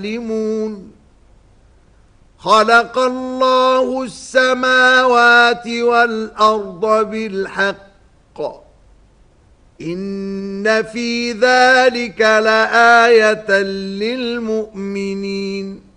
يعلمون. خلق الله السماوات والأرض بالحق إن في ذلك لآية للمؤمنين.